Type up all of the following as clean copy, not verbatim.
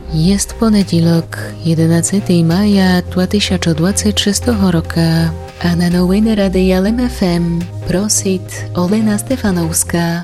Jest poniedziałek, 11 maja 2026 roku, a na nowiny Radia LEM FM prosi Olena Stefanowska.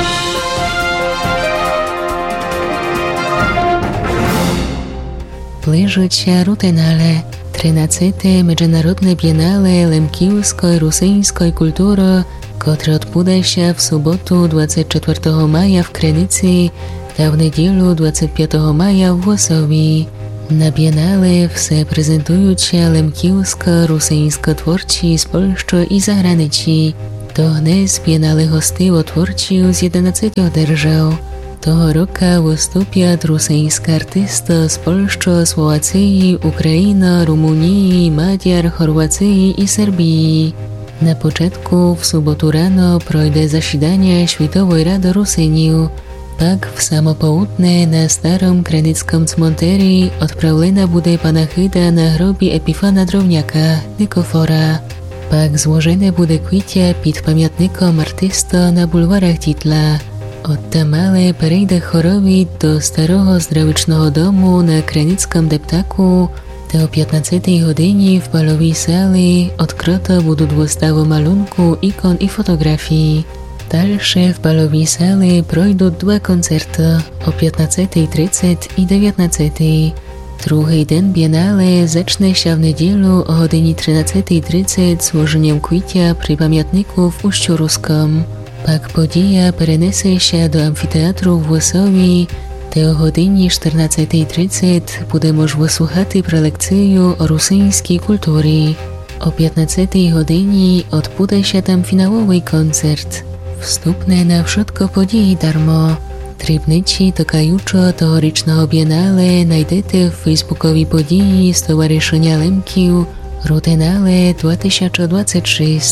Bliżuje się rutynale 13. Międzynarodne Biennale lemkijsko-rusyńskiej kultury, które odbędzie się w sobotę 24 maja w Krynicy, a w niedzielę 25 maja w Łosowie. Na Biennale wse prezentują się lemkijsko-rusyńsko-twórcy z Polski i zagranicy. To dnes Biennale hostują twórców z 11 держав. Того року виступять русинські артисти з Польщі, Словаччини, України, Румунії, Мадяр, Хорватії і Сербії. Na początku w sobotę rano projdzie zasiedanie Światowej Rady Rusynów. Pak w samo południe na starym krynickim cmentarzu odprawiona będzie panachida na grobie Epifana Drowniaka, Nikofora. Pak złożone będzie kwiaty przed pamiętnikiem artysta na bulwarach Titla. Od tamale przejdzie chorowi do starego zdrawicznego domu na krynickim deptaku, te o 15 godzinie w balowej sali odkryto będą wystawy malunku, ikon i fotografii. Dalsze w balowej sali projdą dwa koncerty o 15:30 i 19:00. Drugi dzień Biennale zacznie się w niedzielę o godzinie 13:30 złożeniem kwiacia przy pamiętniku w Uściu Ruskim. Pak podija przeniesie się do amfiteatru w Łosowie, te o godzinie 14:30 będzie można wysłuchać prelekcję o rusyńskiej kulturze. O 15 godzinie odbędzie się tam finałowy koncert. Wstępne na wszystko podії darmo. Drobniці tokajuczo tegorocznego Biennale znajdziecie w facebookowej podії Stowarzyszenia Lemkiów Rutynale 2026.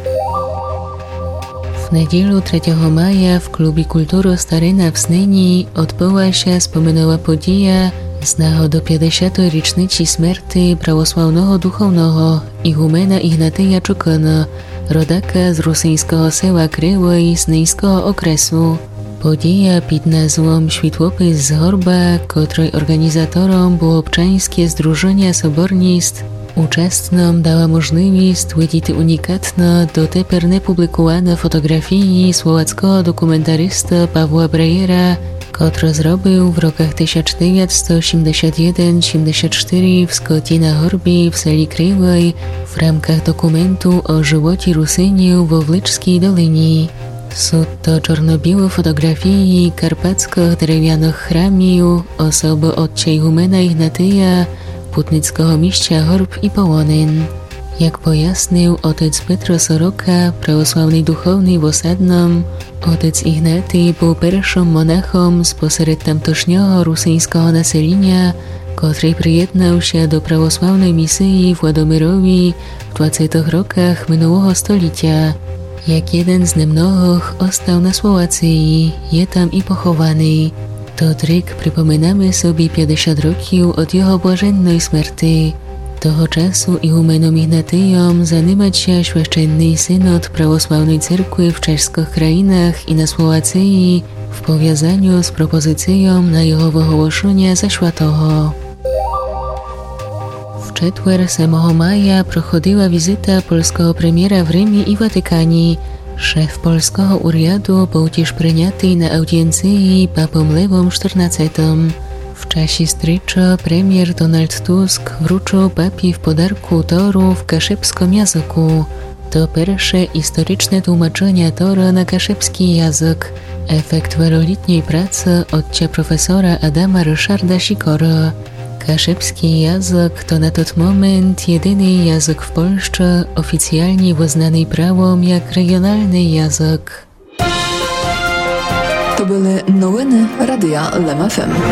W niedzielę 3 maja w klubie Kultury Staryna w Snyni odbyła się wspomniana podija z nagody 50. rocznicy śmierci prawosławnego duchownego igumena Ignatyja Czukona, rodaka z rosyjskiego sela Kryły Snyjskiego okresu. Podija pod nazwą Światłopis z Gorba, której organizatorom było obczańskie Zdrużenie Sobornictw, uczestnom dała możliwość widzieć unikatne, doteper niepublikowane fotografii słowackiego dokumentarysty Pawła Brejera, który zrobił w rokach 1981-74 w Skocie na Gorbie w sali Krywej w ramach dokumentu o żywocie Rusynów w Wliczskiej Dolinie. Są to czarno-białe fotografii karpackich drewnianych chramów, osoby ojca igumena Ignatyja, putnickiego mistrza Gorb i Połonin. Jak pojasnił otec Petro Soroka, prawosławny duchowny w Osadnom, otec Ignaty był pierwszym monachom spośród tamtejszego rusyńskiego naselenia, który przyjednał się do prawosławnej misji w Władomirowi w 20 rokach minionego stulecia. Jak jeden z niemnogich ostał na Słowacji, je tam i pochowany. To trik przypominamy sobie 50 roków od jego błažennej śmierci. Toho czasu igumenom Ignatyjom zajmować się święcenny synod prawosławnej cerkwi w czeskich krajinach i na Słowacji w powiązaniu z propozycją na jego wyogłoszenie za świętego. W czwartek 7 maja prochodziła wizyta polskiego premiera w Rzymie i Watykanie. Szef polskiego urządu był też przyjęty na audiencji papą Lewom XIV. W czasie strycza premier Donald Tusk wręczył papie w podarku toru w kaszebskim języku. To pierwsze historyczne tłumaczenie toru na kaszebski język. Efekt wieloletniej pracy ojca profesora Adama Ryszarda Sikora. Kaszebski język to na ten moment jedyny język w Polsce oficjalnie uznany prawem jak regionalny język. To były nowiny Radia LEM FM.